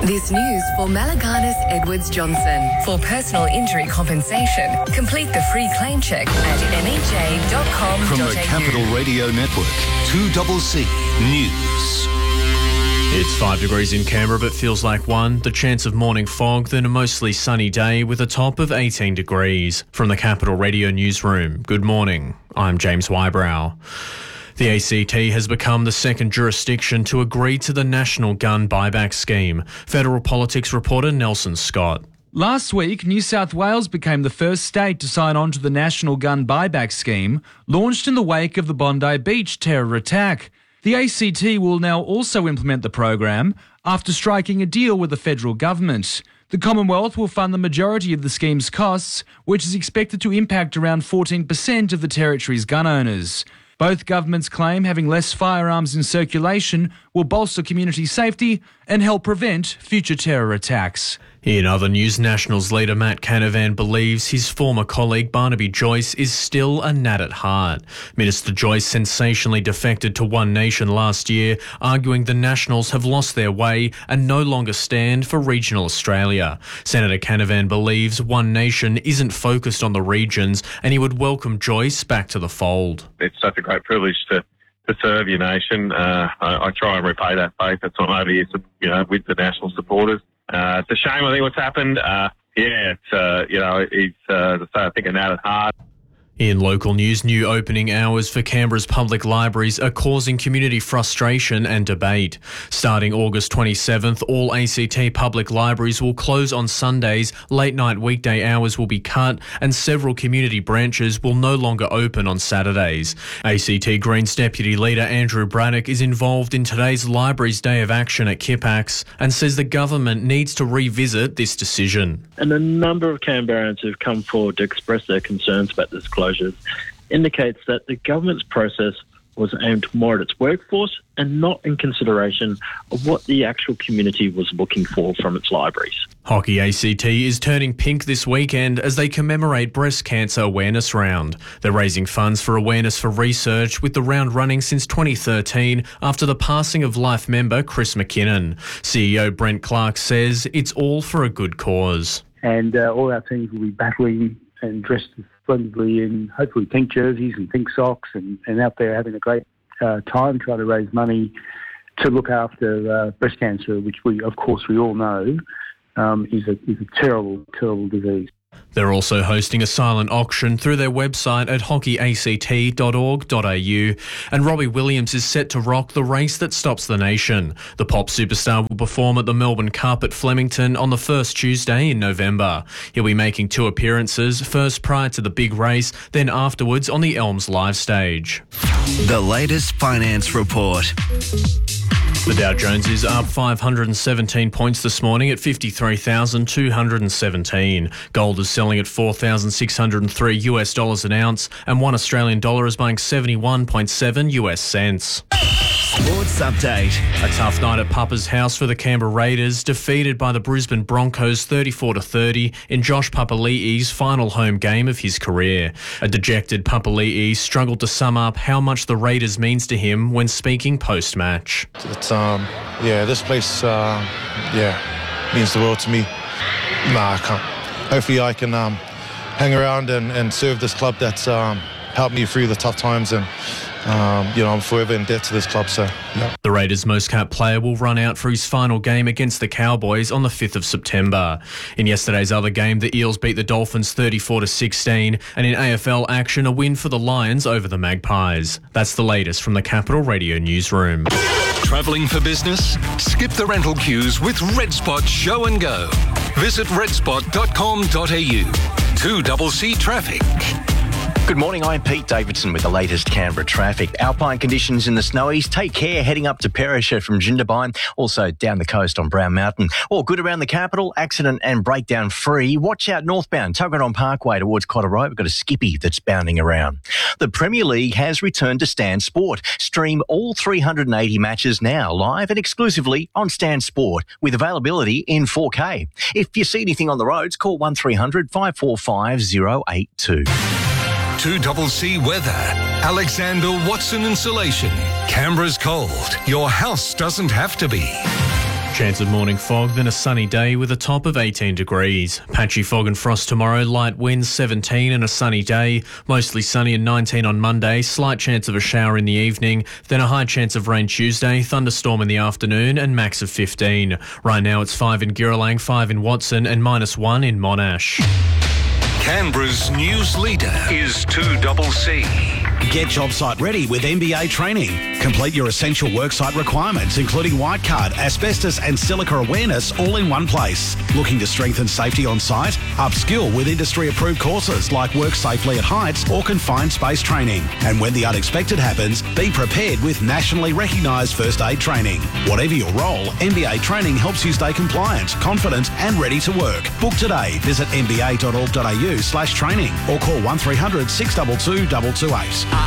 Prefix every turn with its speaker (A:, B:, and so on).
A: This news for Malaganas Edwards Johnson. For personal injury compensation, complete the free claim check at mej.com.au.
B: From the Capital Radio Network, 2CC News.
C: It's 5 degrees in Canberra, but feels like 1. The chance of morning fog, then a mostly sunny day with a top of 18 degrees. From the Capital Radio Newsroom, good morning. I'm James Wybrow. The ACT has become the second jurisdiction to agree to the National Gun Buyback Scheme. Federal politics reporter Nelson Scott.
D: Last week, New South Wales became the first state to sign on to the National Gun Buyback Scheme, launched in the wake of the Bondi Beach terror attack. The ACT will now also implement the program after striking a deal with the federal government. The Commonwealth will fund the majority of the scheme's costs, which is expected to impact around 14% of the territory's gun owners. Both governments claim having less firearms in circulation will bolster community safety and help prevent future terror attacks.
C: In other news, Nationals leader Matt Canavan believes his former colleague Barnaby Joyce is still a Nat at heart. Minister Joyce sensationally defected to One Nation last year, arguing the Nationals have lost their way and no longer stand for regional Australia. Senator Canavan believes One Nation isn't focused on the regions and he would welcome Joyce back to the fold.
E: It's such a great privilege to serve your nation. I try and repay that faith. That's why I'm over here, with the National supporters. It's a shame, I think, what's happened. He's, I think, a Nat at heart.
C: In local news, new opening hours for Canberra's public libraries are causing community frustration and debate. Starting August 27th, all ACT public libraries will close on Sundays, late-night weekday hours will be cut, and several community branches will no longer open on Saturdays. ACT Greens Deputy Leader Andrew Braddock is involved in today's Libraries Day of Action at Kipax and says the government needs to revisit this decision.
F: And a number of Canberrans who've come forward to express their concerns about this closures indicates that the government's process was aimed more at its workforce and not in consideration of what the actual community was looking for from its libraries.
C: Hockey ACT is turning pink this weekend as they commemorate Breast Cancer Awareness Round. They're raising funds for awareness for research, with the round running since 2013 after the passing of Life member Chris McKinnon. CEO Brent Clark says it's all for a good cause.
G: And all our teams will be battling and dressed splendidly in hopefully pink jerseys and pink socks and out there having a great time trying to raise money to look after breast cancer, which we all know is a terrible, terrible disease.
C: They're also hosting a silent auction through their website at hockeyact.org.au, and Robbie Williams is set to rock the race that stops the nation. The pop superstar will perform at the Melbourne Cup at Flemington on the first Tuesday in November. He'll be making 2 appearances, first prior to the big race, then afterwards on the Elms live stage.
B: The latest finance report.
C: The Dow Jones is up 517 points this morning at 53,217. Gold is selling at $4,603 an ounce, and $1 Australian dollar is buying 71.7 US cents.
B: Sports update.
C: A tough night at Papa's house for the Canberra Raiders, defeated by the Brisbane Broncos 34-30 in Josh Papali'i's final home game of his career. A dejected Papali'i struggled to sum up how much the Raiders means to him when speaking post-match.
H: It's this place means the world to me. I can't. Hopefully I can hang around and serve this club that's helped me through the tough times, and I'm forever in debt to this club. So, yeah.
C: The Raiders' most capped player will run out for his final game against the Cowboys on the 5th of September. In yesterday's other game, the Eels beat the Dolphins 34-16, and in AFL action, a win for the Lions over the Magpies. That's the latest from the Capital Radio Newsroom.
I: Travelling for business? Skip the rental queues with RedSpot Show and Go. Visit redspot.com.au. 2CC Traffic.
J: Good morning, I'm Pete Davidson with the latest Canberra traffic. Alpine conditions in the snowies. Take care heading up to Perisher from Jindabyne, also down the coast on Brown Mountain. All good around the capital, accident and breakdown free. Watch out northbound, Tuggeranong Parkway towards Cotter Road. We've got a Skippy that's bounding around. The Premier League has returned to Stan Sport. Stream all 380 matches now, live and exclusively on Stan Sport, with availability in 4K. If you see anything on the roads, call 1300 545 082.
I: 2CC Weather. Alexander Watson Insulation. Canberra's cold. Your house doesn't have to be.
C: Chance of morning fog, then a sunny day with a top of 18 degrees. Patchy fog and frost tomorrow, light winds 17 and a sunny day. Mostly sunny and 19 on Monday, slight chance of a shower in the evening, then a high chance of rain Tuesday, thunderstorm in the afternoon and max of 15. Right now it's 5 in Girrawang, 5 in Watson and -1 in Monash.
I: Canberra's news leader is 2CC.
K: Get job site ready with MBA training. Complete your essential worksite requirements, including white card, asbestos and silica awareness, all in one place. Looking to strengthen safety on site? Upskill with industry-approved courses like Work Safely at Heights or Confined Space training. And when the unexpected happens, be prepared with nationally recognised first aid training. Whatever your role, MBA training helps you stay compliant, confident and ready to work. Book today. Visit mba.org.au/training or call 1300 622 228.